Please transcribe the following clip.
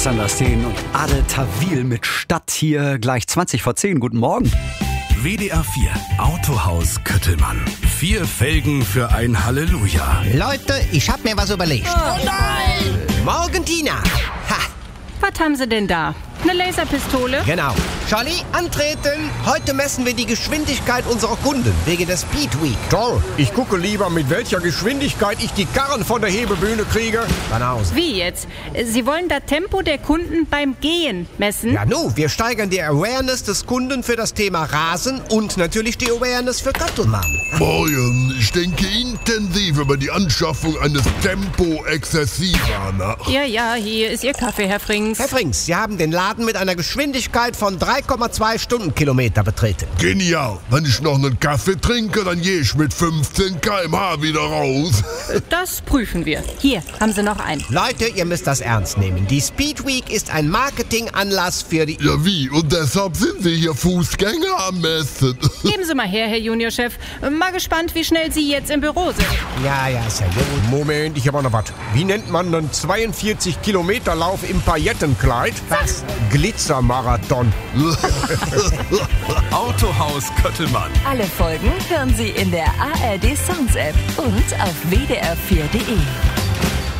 Alexander Steen und Adel Tawil mit Stadt hier gleich 20 vor 10. Guten Morgen. WDR 4 Autohaus Köttelmann. 4 Felgen für ein Halleluja. Leute, ich hab mir was überlegt. Oh nein! Morgentina. Ha, Was haben Sie denn da? Eine Laserpistole? genau. Charlie, antreten. Heute messen wir die Geschwindigkeit unserer Kunden wegen der Speed Week. Toll, ich gucke lieber, mit welcher Geschwindigkeit ich die Karren von der Hebebühne kriege. Banause. Wie jetzt? Sie wollen das Tempo der Kunden beim Gehen messen? Ja, wir steigern die Awareness des Kunden für das Thema Rasen und natürlich die Awareness für Köttelmann. Morgen, ich denke intensiv über die Anschaffung eines Tempo Excessiva nach. Ja, hier ist Ihr Kaffee, Herr Frings. Herr Frings, Sie haben den Laden mit einer Geschwindigkeit von 3,2 Stundenkilometer betreten. Genial. Wenn ich noch einen Kaffee trinke, dann gehe ich mit 15 km/h wieder raus. Das prüfen wir. Hier, haben Sie noch einen. Leute, ihr müsst das ernst nehmen. Die Speed Week ist ein Marketinganlass für die... Ja, wie? Und deshalb sind wir hier Fußgänger am Messen. Geben Sie mal her, Herr Juniorchef. Mal gespannt, wie schnell Sie jetzt im Büro sind. Ja, ist ja gut. Moment, ich habe auch noch was. Wie nennt man einen 42-Kilometer-Lauf im Paillettenkleid? Was? Glitzermarathon. Autohaus Köttelmann. Alle Folgen hören Sie in der ARD Sounds App und auf wdr4.de.